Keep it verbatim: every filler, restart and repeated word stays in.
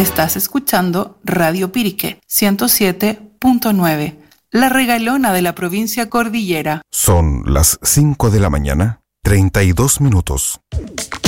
Estás escuchando Radio Pirique ciento siete punto nueve, la regalona de la provincia cordillera. Son las cinco de la mañana, treinta y dos minutos.